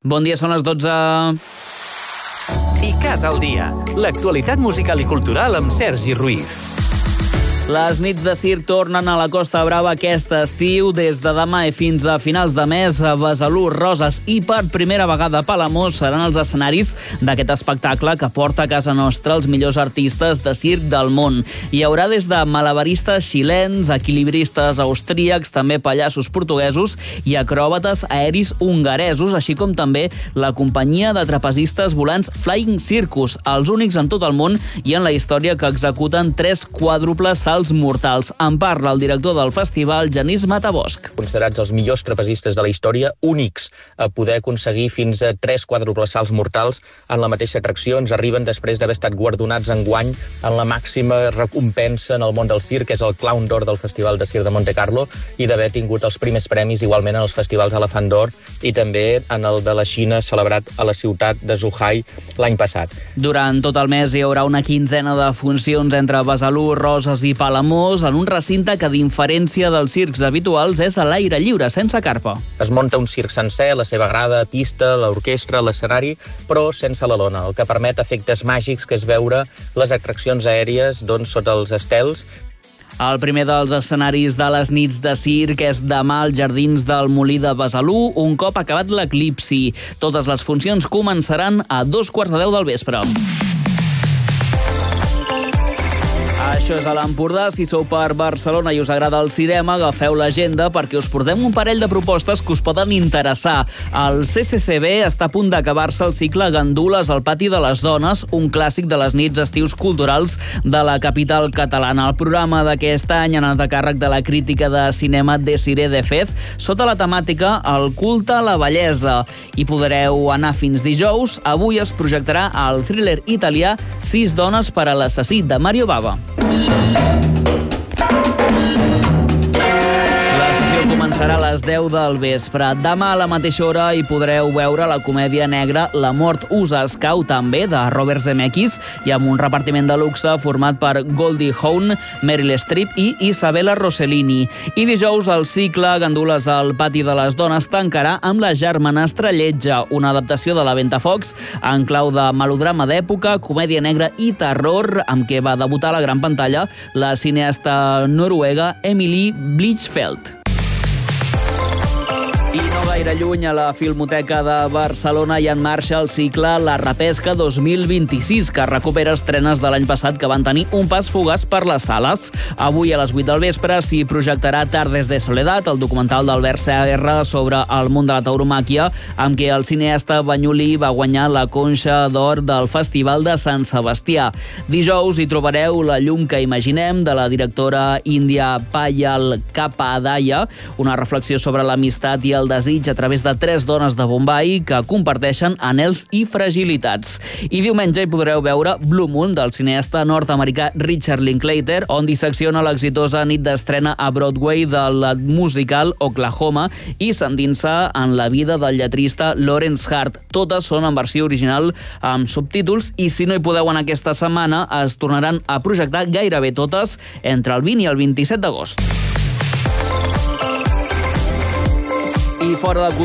Bon dia, són les 12. ICAT al dia. L'actualitat musical i cultural amb Sergi Ruiz. Les nits de circ tornen a la Costa Brava aquest estiu. Des de demà i fins a finals de mes, Besalú, Roses i per primera vegada Palamós seran els escenaris d'aquest espectacle que porta a casa nostra els millors artistes de circ del món. Hi haurà des de malabaristes xilens, equilibristes austríacs, també pallassos portuguesos i acròbates aeris hongaresos, així com també la companyia de trapezistes volants Flying Circus, els únics en tot el món i en la història que executen 3 quàdruples salts mortals. En parla el director del festival, Genís Matabosch. Considerats els millors trapezistes de la història, únics a poder aconseguir fins a 3 quàdruples salts mortals en la mateixa atracció. Ens arriben després d'haver estat guardonats enguany en la màxima recompensa en el món del circ, que és el Clown d'Or del Festival de Circ de Monte Carlo, i d'haver tingut els primers premis igualment en els festivals Elefant d'Or i també en el de la Xina, celebrat a la ciutat de Zhuhai l'any passat. Durant tot el mes hi haurà una quinzena de funcions entre Besalú, Roses i Palamós, en un recinte que, a diferència dels circs habituals, és a l'aire lliure, sense carpa. Es munta un circ sencer, la seva grada, pista, l'orquestra, l'escenari, però sense la lona, el que permet efectes màgics, que és veure les atraccions aèries sota els estels. El primer dels escenaris de les nits de circ és demà als Jardins del Molí de Besalú, un cop acabat l'eclipsi. Totes les funcions començaran a 2:15 del vespre. Això és a l'Empordà. Si sou per Barcelona i us agrada el cinema, agafeu l'agenda perquè us portem un parell de propostes que us poden interessar. El CCCB està a punt d'acabar-se el cicle Gandules al pati de les dones, un clàssic de les nits estius culturals de la capital catalana. El programa d'aquest any ha anat a càrrec de la crítica de cinema Desiree de Fez, sota la temàtica El culte a la bellesa. Hi podreu anar fins dijous. Avui es projectarà el thriller italià 6 dones per a l'assassí, de Mario Bava. La sessió començarà a les 10 del vespre. Demà a la mateixa hora hi podreu veure la comèdia negra La mort us escau, també, de Robert Zemeckis, i amb un repartiment de luxe format per Goldie Hawn, Meryl Streep i Isabella Rossellini. I dijous el cicle Gandules al pati de les dones tancarà amb La germanastra lletja, una adaptació de La Ventafocs en clau de melodrama d'època, comèdia negra i terror, amb què va debutar a la gran pantalla la cineasta noruega Emily Blichfeldt. I no gaire lluny, a la Filmoteca de Barcelona hi ha en marxa el cicle La repesca 2026, que recupera estrenes de l'any passat que van tenir un pas fugaç per les sales. Avui a les 8 del vespre s'hi projectarà Tardes de Soledad, el documental d'Albert Serra sobre el món de la tauromàquia, amb què el cineasta banyolí va guanyar la Conxa d'Or del Festival de Sant Sebastià. Dijous hi trobareu La llum que imaginem, de la directora índia Payal Kapadaya, una reflexió sobre l'amistat i el desig a través de 3 dones de Bombai que comparteixen anhels i fragilitats. I diumenge hi podreu veure Blue Moon, del cineasta nord-americà Richard Linklater, on dissecciona l'exitosa nit d'estrena a Broadway del musical Oklahoma i s'endinsa en la vida del lletrista Lawrence Hart. Totes són en versió original amb subtítols i si no hi podeu anar aquesta setmana es tornaran a projectar gairebé totes entre el 20 i el 27 d'agost. I fora de